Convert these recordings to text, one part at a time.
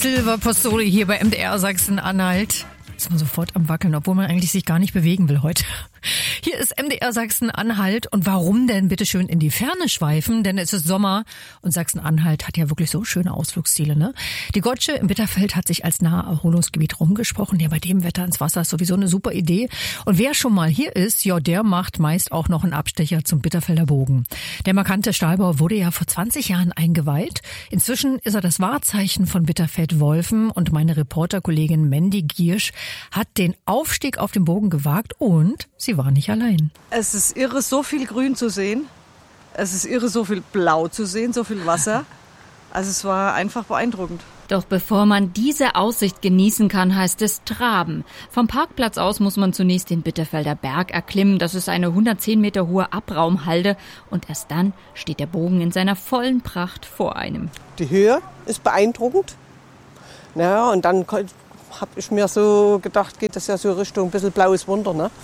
Silver Postoli hier bei MDR Sachsen-Anhalt. Ist man sofort am Wackeln, obwohl man eigentlich sich gar nicht bewegen will heute. Hier ist MDR Sachsen-Anhalt. Und warum denn bitte schön in die Ferne schweifen? Denn es ist Sommer und Sachsen-Anhalt hat ja wirklich so schöne Ausflugsziele, ne? Die Gotsche im Bitterfeld hat sich als Naherholungsgebiet rumgesprochen. Ja, bei dem Wetter ins Wasser ist sowieso eine super Idee. Und wer schon mal hier ist, ja, der macht meist auch noch einen Abstecher zum Bitterfelder Bogen. Der markante Stahlbau wurde ja vor 20 Jahren eingeweiht. Inzwischen ist er das Wahrzeichen von Bitterfeld-Wolfen. Und meine Reporterkollegin Mandy Giersch hat den Aufstieg auf den Bogen gewagt und sie war nicht allein. Es ist irre, so viel Grün zu sehen. Es ist irre, so viel Blau zu sehen, so viel Wasser. Also es war einfach beeindruckend. Doch bevor man diese Aussicht genießen kann, heißt es traben. Vom Parkplatz aus muss man zunächst den Bitterfelder Berg erklimmen. Das ist eine 110 Meter hohe Abraumhalde. Und erst dann steht der Bogen in seiner vollen Pracht vor einem. Die Höhe ist beeindruckend. Ja, und dann habe ich mir so gedacht, geht das ja so Richtung ein bisschen blaues Wunder, ne?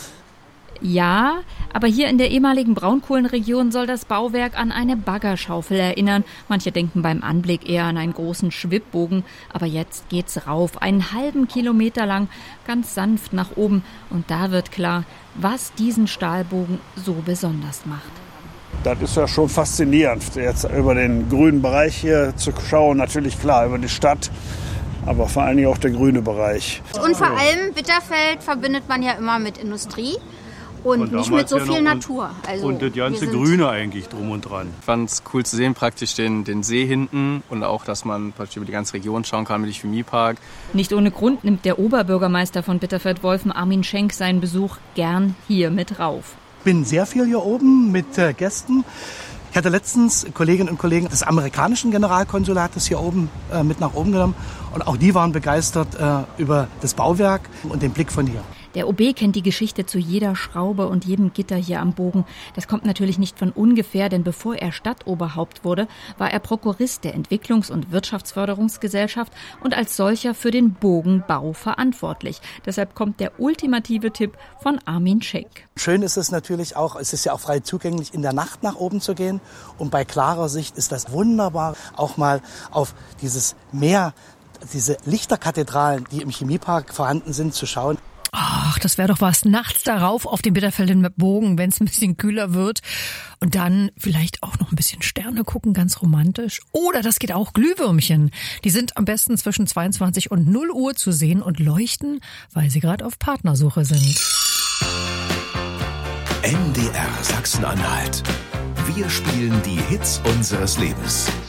Ja, aber hier in der ehemaligen Braunkohlenregion soll das Bauwerk an eine Baggerschaufel erinnern. Manche denken beim Anblick eher an einen großen Schwibbogen. Aber jetzt geht's rauf, einen halben Kilometer lang, ganz sanft nach oben. Und da wird klar, was diesen Stahlbogen so besonders macht. Das ist ja schon faszinierend, jetzt über den grünen Bereich hier zu schauen. Natürlich klar, über die Stadt. Aber vor allen Dingen auch der grüne Bereich. Und vor allem Bitterfeld verbindet man ja immer mit Industrie und nicht mit so viel Natur. Also und das ganze Grüne eigentlich drum und dran. Ich fand es cool zu sehen, praktisch den See hinten und auch, dass man praktisch über die ganze Region schauen kann mit dem Chemiepark. Nicht ohne Grund nimmt der Oberbürgermeister von Bitterfeld-Wolfen, Armin Schenk, seinen Besuch gern hier mit rauf. Ich bin sehr viel hier oben mit Gästen. Ich hatte letztens Kolleginnen und Kollegen des amerikanischen Generalkonsulates hier oben mit nach oben genommen. Und auch die waren begeistert über das Bauwerk und den Blick von hier. Der OB kennt die Geschichte zu jeder Schraube und jedem Gitter hier am Bogen. Das kommt natürlich nicht von ungefähr, denn bevor er Stadtoberhaupt wurde, war er Prokurist der Entwicklungs- und Wirtschaftsförderungsgesellschaft und als solcher für den Bogenbau verantwortlich. Deshalb kommt der ultimative Tipp von Armin Schenk. Schön ist es natürlich auch, es ist ja auch frei zugänglich, in der Nacht nach oben zu gehen. Und bei klarer Sicht ist das wunderbar, auch mal auf dieses Meer, diese Lichterkathedralen, die im Chemiepark vorhanden sind, zu schauen. Ach, das wäre doch was. Nachts darauf auf dem Bitterfelder Bogen, wenn es ein bisschen kühler wird. Und dann vielleicht auch noch ein bisschen Sterne gucken, ganz romantisch. Oder das geht auch, Glühwürmchen. Die sind am besten zwischen 22 und 0 Uhr zu sehen und leuchten, weil sie gerade auf Partnersuche sind. MDR Sachsen-Anhalt. Wir spielen die Hits unseres Lebens.